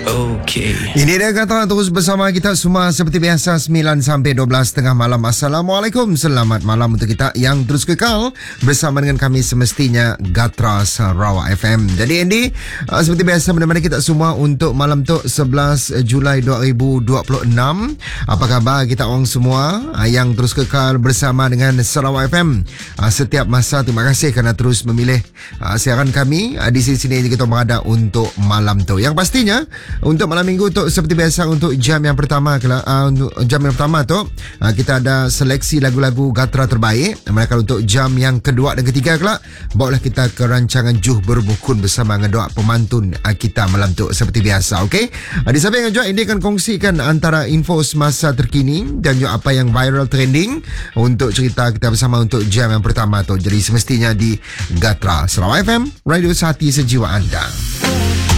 Okey. Ini dia kata terus bersama kita semua seperti biasa 9 sampai 12 tengah malam. Assalamualaikum. Selamat malam untuk kita yang terus kekal bersama dengan kami semestinya Gatra Sarawak FM. Jadi Andy, seperti biasa menemani kita semua untuk malam tu 11 Julai 2026. Apa khabar kita orang semua yang terus kekal bersama dengan Sarawak FM setiap masa. Terima kasih kerana terus memilih siaran kami di sini kita berada untuk malam tu. Yang pastinya untuk malam minggu tu seperti biasa untuk jam yang pertama tu kita ada seleksi lagu-lagu Gatra terbaik. Manakala untuk jam yang kedua dan ketiga kelak bawalah kita ke rancangan Juh Bermukun bersama dengan doa pemantun kita malam tu seperti biasa. Okey, di samping juga ini akan kongsikan antara info semasa terkini dan juga apa yang viral trending untuk cerita kita bersama untuk jam yang pertama tu. Jadi semestinya di Gatra Sarawak FM, radio sehati sejiwa anda.